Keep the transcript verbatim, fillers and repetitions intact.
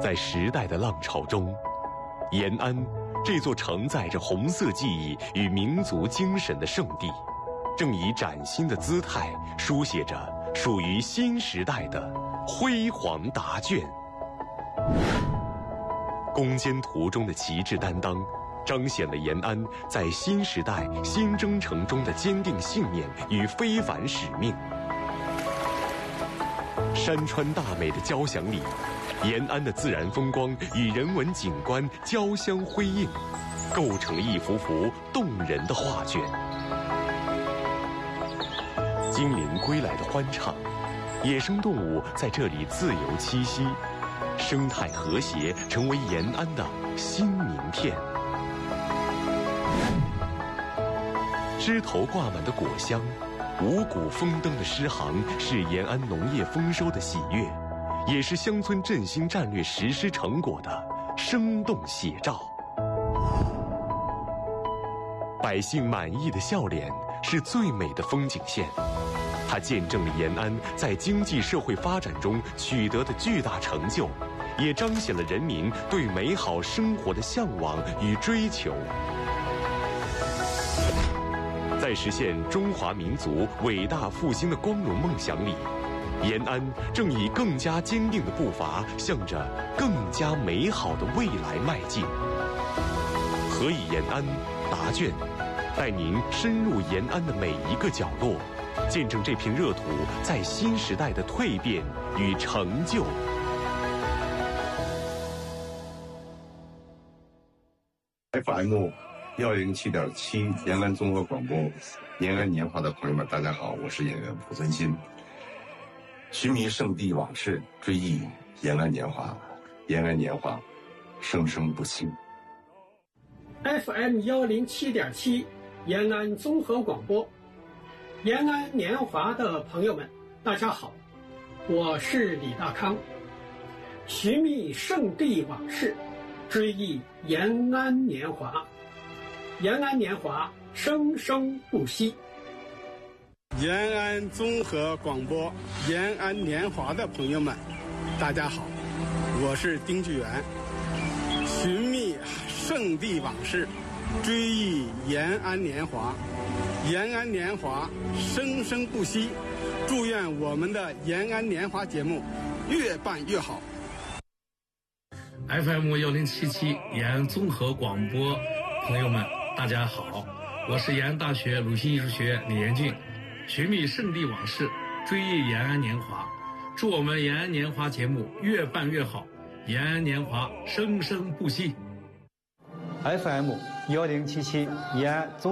在时代的浪潮中，延安这座承载着红色记忆与民族精神的圣地，正以崭新的姿态书写着属于新时代的辉煌答卷。攻坚途中的旗帜担当，彰显了延安在新时代新征程中的坚定信念与非凡使命。山川大美的交响里，延安的自然风光与人文景观交相辉映，构成了一幅幅动人的画卷。精灵归来的欢唱，野生动物在这里自由栖息，生态和谐成为延安的新名片。枝头挂满的果香，五谷丰登的诗行，是延安农业丰收的喜悦，也是乡村振兴战略实施成果的生动写照。百姓满意的笑脸是最美的风景线，它见证了延安在经济社会发展中取得的巨大成就，也彰显了人民对美好生活的向往与追求。在实现中华民族伟大复兴的光荣梦想里，延安正以更加坚定的步伐向着更加美好的未来迈进。何以延安答卷带您深入延安的每一个角落，见证这片热土在新时代的蜕变与成就。 F M 幺零七点七延安综合广播，延安年华的朋友们，大家好，我是演员濮存昕。寻觅圣地往事，追忆延安年华，延安年华，生生不息。 F M 幺零七点七延安综合广播，延安年华的朋友们，大家好，我是李大康。寻觅圣地往事，追忆延安年华，延安年华生生不息。 延安综合广播，延安年华的朋友们，大家好，我是丁巨源。寻觅圣地往事，追忆延安年华，延安年华生生不息。祝愿我们的延安年华节目越办越好。 F M 幺零七七延安综合广播朋友们，大家好，我是延安大学鲁迅艺术学院李延俊。寻觅圣地往事，追忆延安年华，祝我们延安年华节目越办越好，延安年华生生不息。 F M 幺零七七延安综